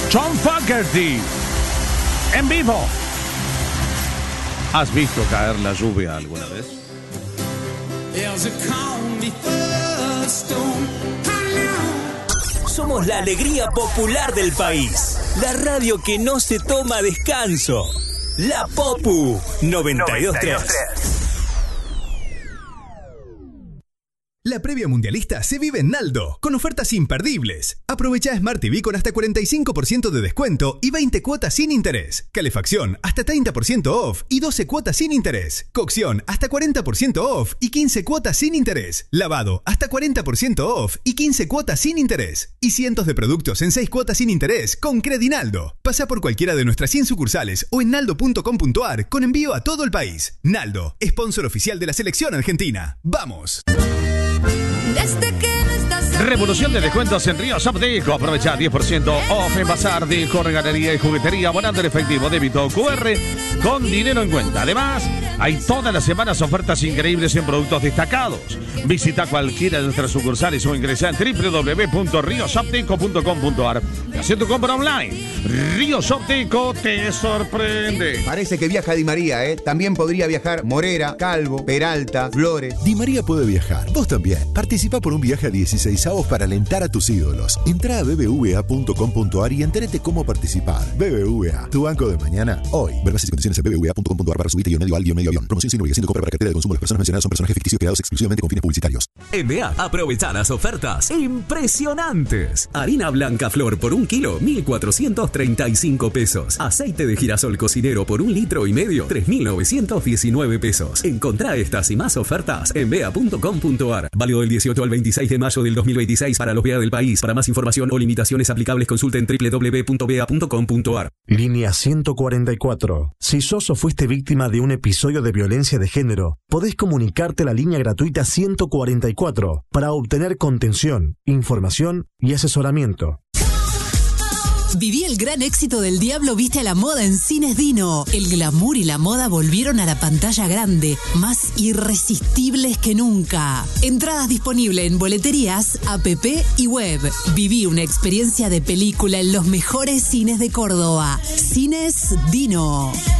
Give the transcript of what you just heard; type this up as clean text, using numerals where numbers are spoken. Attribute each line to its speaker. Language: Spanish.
Speaker 1: John Fogerty, en vivo. ¿Has visto caer la lluvia alguna vez?
Speaker 2: Somos la alegría popular del país. La radio que no se toma descanso. La Popu 92.3.
Speaker 3: La previa mundialista se vive en Naldo, con ofertas imperdibles. Aprovecha Smart TV con hasta 45% de descuento y 20 cuotas sin interés. Calefacción hasta 30% off y 12 cuotas sin interés. Cocción hasta 40% off y 15 cuotas sin interés. Lavado hasta 40% off y 15 cuotas sin interés. Y cientos de productos en 6 cuotas sin interés con Credinaldo. Pasa por cualquiera de nuestras 100 sucursales o en naldo.com.ar con envío a todo el país. Naldo, sponsor oficial de la selección argentina. ¡Vamos!
Speaker 1: Revolución de descuentos en Río Shop Deco. Aprovecha 10% off en bazar, disco, regalería y juguetería, abonando en efectivo, débito QR con dinero en cuenta. Además, hay todas las semanas ofertas increíbles en productos destacados. Visita cualquiera de nuestras sucursales o ingresa en www.rioshopdeco.com.ar y haz tu compra online. Río Shop Deco te sorprende.
Speaker 4: Parece que viaja Di María, ¿eh? También podría viajar Morera, Calvo, Peralta, Flores.
Speaker 5: Di María puede viajar. Vos también. Participa por un viaje a 16avos para alentar a tus ídolos. Entrá a bbva.com.ar y entérate cómo participar. BBVA, tu banco de mañana, hoy. Ver bases y condiciones en bbva.com.ar/subite-medio-avión. Promoción sin obligación de compra para cartera de consumo. Las personas mencionadas son personajes ficticios creados exclusivamente con fines publicitarios.
Speaker 2: En BEA, aprovecha las ofertas impresionantes. Harina blanca flor por 1 kilo, 1.435 pesos. Aceite de girasol cocinero por 1,5 litros, 3.919 pesos. Encontrá estas y más ofertas en bea.com.ar. Válido del 18 al 26 de mayo del 2026 para los BEA del país. Para más información o limitaciones aplicables, consulten www.bea.com.ar.
Speaker 6: Línea 144. Si sos o fuiste víctima de un episodio de violencia de género, podés comunicarte a la línea gratuita 144 para obtener contención, información y asesoramiento.
Speaker 7: Viví el gran éxito del Diablo Viste a la Moda en Cines Dino. El glamour y la moda volvieron a la pantalla grande, más irresistibles que nunca. Entradas disponibles en boleterías, app y web. Viví una experiencia de película en los mejores cines de Córdoba. Cines Dino.